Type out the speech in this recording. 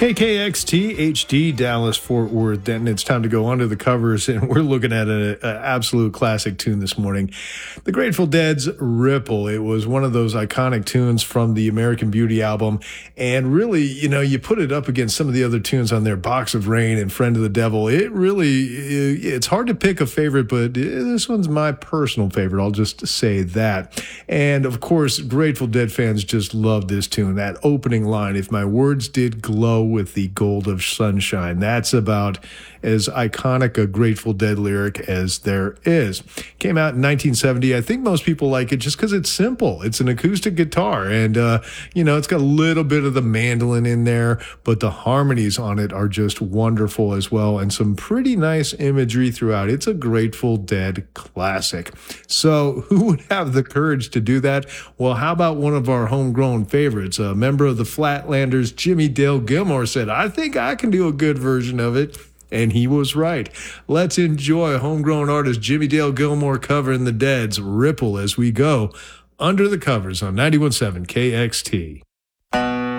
KKXT HD Dallas Fort Worth. Then it's time to go under the covers, and we're looking at an absolute classic tune this morning. The Grateful Dead's Ripple. It was one of those iconic tunes from the American Beauty album, and really, you put it up against some of the other tunes on there, Box of Rain and Friend of the Devil. It's hard to pick a favorite, but this one's my personal favorite. I'll just say that. And of course, Grateful Dead fans just love this tune. That opening line, "If my words did glow with the gold of sunshine." That's about as iconic a Grateful Dead lyric as there is. Came out in 1970. I think most people like it just because it's simple. It's an acoustic guitar, and it's got a little bit of the mandolin in there, but the harmonies on it are just wonderful as well, and some pretty nice imagery throughout. It's a Grateful Dead classic. So who would have the courage to do that? Well, how about one of our homegrown favorites? A member of the Flatlanders, Jimmy Dale Gilmore, said, "I think I can do a good version of it." And he was right. Let's enjoy homegrown artist Jimmy Dale Gilmore covering the Dead's Ripple as we go under the covers on 91.7 KXT.